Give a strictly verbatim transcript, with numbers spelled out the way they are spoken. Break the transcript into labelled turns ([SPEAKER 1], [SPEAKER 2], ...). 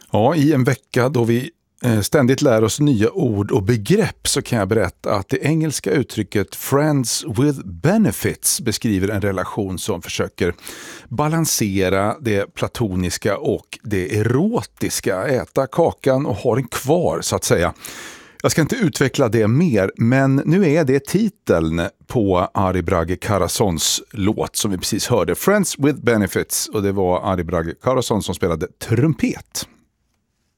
[SPEAKER 1] Ja, i en vecka då vi ständigt lär oss nya ord och begrepp så kan jag berätta att det engelska uttrycket friends with benefits beskriver en relation som försöker balansera det platoniska och det erotiska, äta kakan och ha den kvar så att säga. Jag ska inte utveckla det mer, men nu är det titeln på Ari Brage Carasons låt som vi precis hörde, Friends with Benefits, och det var Ari Brage Carasson som spelade trumpet.